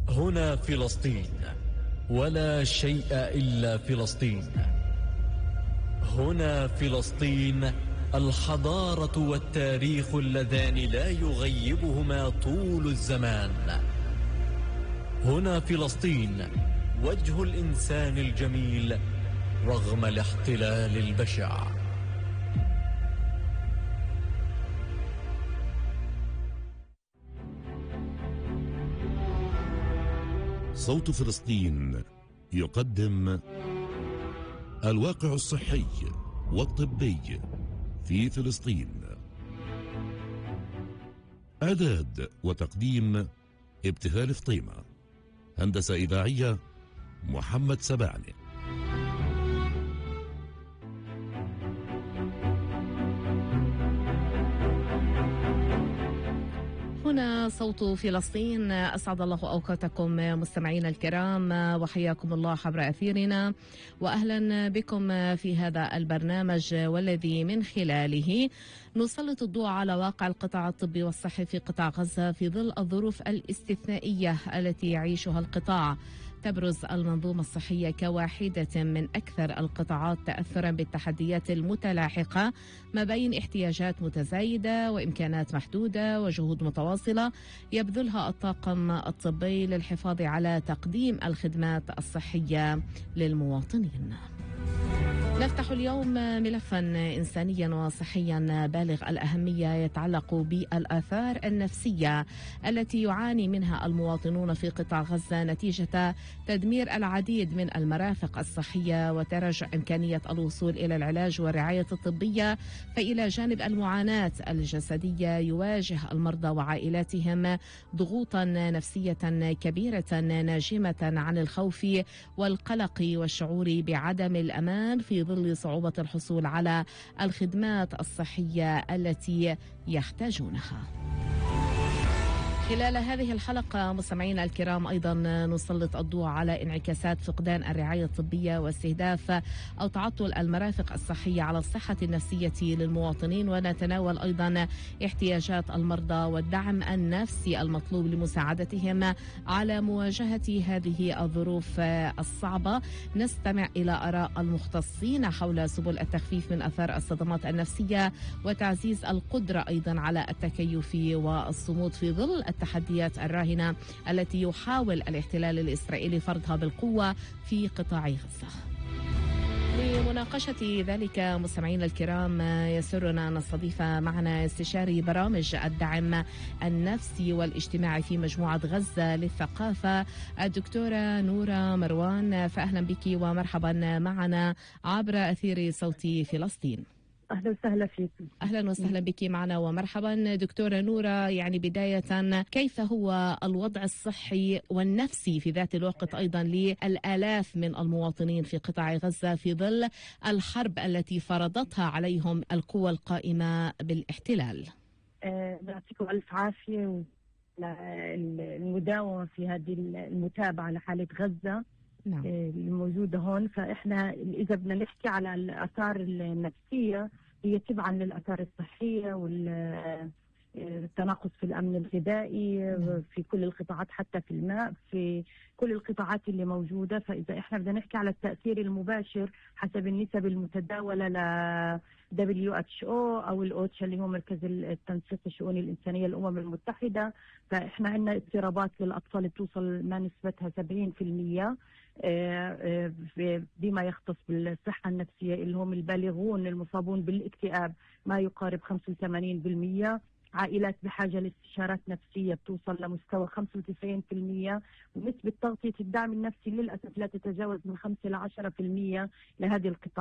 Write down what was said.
هنا فلسطين، ولا شيء إلا فلسطين. هنا فلسطين، الحضارة والتاريخ اللذان لا يغيبهما طول الزمان. هنا فلسطين، وجه الإنسان الجميل رغم الاحتلال البشع. صوت فلسطين يقدم الواقع الصحي والطبي في فلسطين. إعداد وتقديم ابتهال فطيمة. هندسة إذاعية محمد سبعني. هنا صوت فلسطين. أسعد الله أوقاتكم مستمعينا الكرام، وحياكم الله عبر أثيرنا، وأهلا بكم في هذا البرنامج والذي من خلاله نسلط الضوء على واقع القطاع الطبي والصحي في قطاع غزة في ظل الظروف الاستثنائية التي يعيشها القطاع. تبرز المنظومة الصحية كواحدة من أكثر القطاعات تأثرا بالتحديات المتلاحقة ما بين احتياجات متزايدة وإمكانات محدودة وجهود متواصلة يبذلها الطاقم الطبي للحفاظ على تقديم الخدمات الصحية للمواطنين. نفتح اليوم ملفا إنسانيا وصحيا بالغ الأهمية يتعلق بالآثار النفسية التي يعاني منها المواطنون في قطاع غزة نتيجة تدمير العديد من المرافق الصحية وتراجع إمكانية الوصول إلى العلاج والرعاية الطبية. فإلى جانب المعاناة الجسدية يواجه المرضى وعائلاتهم ضغوطا نفسية كبيرة ناجمة عن الخوف والقلق والشعور بعدم الأمان في ظل صعوبة الحصول على الخدمات الصحية التي يحتاجونها. خلال هذه الحلقة مستمعينا الكرام أيضا نسلط الضوء على انعكاسات فقدان الرعاية الطبية واستهداف أو تعطل المرافق الصحية على الصحة النفسية للمواطنين، ونتناول أيضا احتياجات المرضى والدعم النفسي المطلوب لمساعدتهم على مواجهة هذه الظروف الصعبة. نستمع إلى آراء المختصين حول سبل التخفيف من آثار الصدمات النفسية وتعزيز القدرة أيضا على التكيف والصمود في ظل التحديات الراهنة التي يحاول الاحتلال الإسرائيلي فرضها بالقوة في قطاع غزة. لمناقشة ذلك مستمعينا الكرام يسرنا أن نستضيف معنا استشاري برامج الدعم النفسي والاجتماعي في مجموعة غزة للثقافة الدكتورة نورة مروان. فأهلا بك ومرحبا معنا عبر أثير صوت فلسطين. أهلا وسهلا فيك. أهلا وسهلا بك معنا ومرحبا دكتورة نورة. يعني بداية، كيف هو الوضع الصحي والنفسي في ذات الوقت أيضا للآلاف من المواطنين في قطاع غزة في ظل الحرب التي فرضتها عليهم القوى القائمة بالاحتلال؟ يعطيكم ألف عافية المداومة في هذه المتابعة لحالة غزة. نعم. الموجودة هون. فإحنا إذا بدنا نحكي على الآثار النفسية هي تبعا للآثار الصحية والتناقص في الأمن الغذائي في كل القطاعات، حتى في الماء، في كل القطاعات اللي موجودة. فإذا إحنا بدنا نحكي على التأثير المباشر حسب النسب المتداولة ل WHO أو الأوتشا اللي هو مركز التنسيق الشؤون الإنسانية للأمم المتحدة، فإحنا عندنا اضطرابات للأطفال بتوصل ما نسبتها 70% بما يختص بالصحة النفسية، اللي هم البالغون المصابون بالاكتئاب ما يقارب 85%. عائلات بحاجة لاستشارات نفسية بتوصل لمستوى 95%، ونسبة تغطية الدعم النفسي للأسف لا تتجاوز من 5 ل 10% لهذه القطاع.